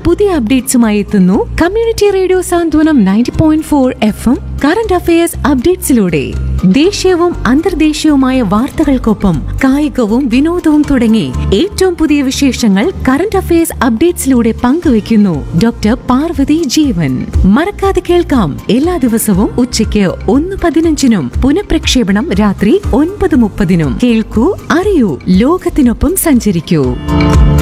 പുതിയ അപ്ഡേറ്റ്സുമായി എത്തുന്നു community radio സാന്ത്വനം 90.4 FM current affairs അപ്ഡേറ്റ്സിലൂടെ. ദേശീയവും അന്തർദേശീയവുമായ വാർത്തകൾക്കൊപ്പം കായികവും വിനോദവും തുടങ്ങി ഏറ്റവും പുതിയ വിശേഷങ്ങൾ കറന്റ് അഫയേഴ്സ് അപ്ഡേറ്റ്സിലൂടെ പങ്കുവയ്ക്കുന്നു ഡോക്ടർ പാർവതി ജീവൻ. മറക്കാതെ കേൾക്കാം എല്ലാ ദിവസവും ഉച്ചയ്ക്ക് 1:15 പുനഃപ്രക്ഷേപണം രാത്രി 9:30. കേൾക്കൂ, അറിയൂ, ലോകത്തിനൊപ്പം സഞ്ചരിക്കൂ.